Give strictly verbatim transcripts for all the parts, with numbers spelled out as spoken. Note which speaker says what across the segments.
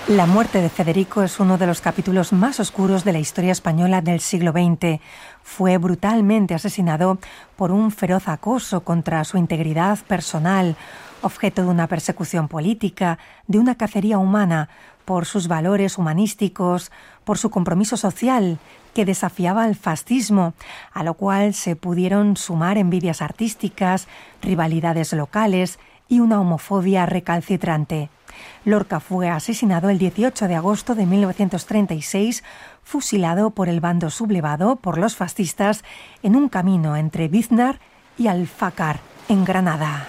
Speaker 1: La muerte de Federico es uno de los capítulos más oscuros de la historia española del siglo veinte. Fue brutalmente asesinado por un feroz acoso contra su integridad personal, objeto de una persecución política, de una cacería humana, por sus valores humanísticos, por su compromiso social, que desafiaba al fascismo, a lo cual se pudieron sumar envidias artísticas, rivalidades locales y una homofobia recalcitrante. Lorca fue asesinado el dieciocho de agosto de mil novecientos treinta y seis, fusilado por el bando sublevado por los fascistas en un camino entre Biznar y Alfácar, en Granada.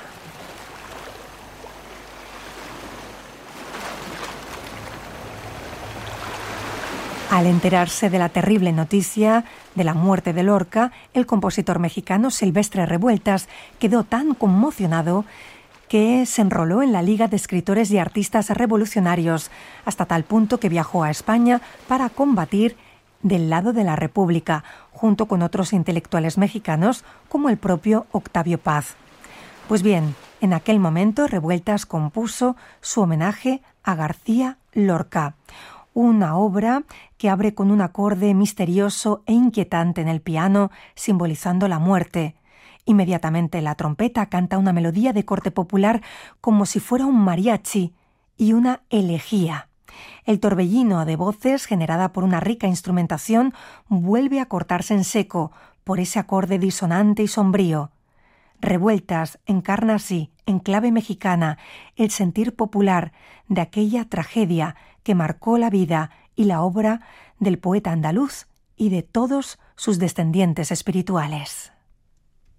Speaker 1: Al enterarse de la terrible noticia de la muerte de Lorca, el compositor mexicano Silvestre Revueltas quedó tan conmocionado que se enroló en la Liga de Escritores y Artistas Revolucionarios, hasta tal punto que viajó a España para combatir del lado de la República, junto con otros intelectuales mexicanos como el propio Octavio Paz. Pues bien, en aquel momento Revueltas compuso su homenaje a García Lorca, una obra que abre con un acorde misterioso e inquietante en el piano, simbolizando la muerte. Inmediatamente la trompeta canta una melodía de corte popular como si fuera un mariachi y una elegía. El torbellino de voces, generada por una rica instrumentación, vuelve a cortarse en seco por ese acorde disonante y sombrío. Revueltas encarna así, en clave mexicana, el sentir popular de aquella tragedia que marcó la vida y la obra del poeta andaluz y de todos sus descendientes espirituales.